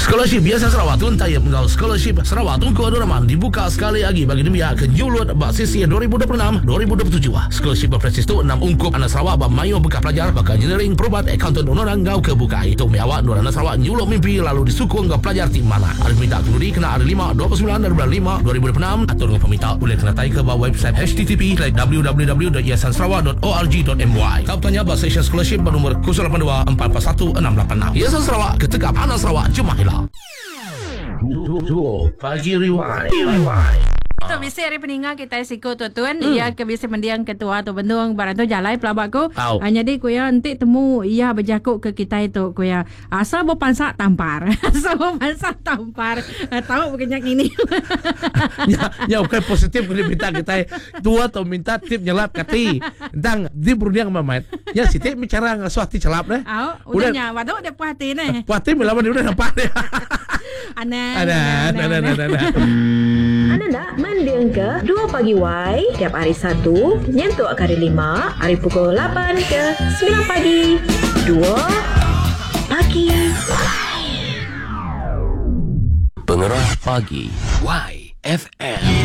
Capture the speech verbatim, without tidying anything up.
Scholarship biasa Sarawak tun tayap mengau Scholarship Sarawak tun ko raman dibuka sekali lagi bagi demi ke julut bak sesi dua ribu dua puluh enam dua ribu dua puluh tujuh. Scholarship berpresis tu enam ungkup anak Sarawak bak mayu bekah pelajar bak engineering, perubat, accountant orang ngau ke bukai. Itu miawak nur anak Sarawak nyuluk mimpi lalu disukung ngau pelajar tim mana. Ada minta kenduri kena ada lima dua puluh sembilan dari bulan lima dua ribu dua puluh enam atau ngau peminta boleh kena tai ke bawah website h t t p slash w w w dot yayasan sarawak dot org dot m y. Kau tanya bak session scholarship bernomor kosong lapan dua empat empat satu enam lapan enam. Yayasan Sarawak ketegap anak Sarawak cuma hilang. Pagi Rewind. Tu biasa hari peninggal kita sikut tuan hmm. Ia ke biasa mendiang ketua tu bendung barang tu jalai pelabak ku. Oh. Hanya di ku ya nanti temu ia berjakuk ke kita itu ku ya. Asal berpansak tampar. Asal berpansak tampar. Tahu bukannya ini. Ya, ya oke positif boleh minta kita tua atau minta tip nyelap kati. Tentang di berdiang mamat. Ya si tip bicara ngasuati celap deh. Oh, udahnya waduh dia puas hati nih. Puas hati melawan dia udah nampak deh. Ana. Ana, ana, ana, ana. Anda nak mendiang ke dua pagi Y tiap hari Sabtu nyentuh hari lima hari pukul lapan ke sembilan pagi. Dua pagi Pengerah pagi Y F M.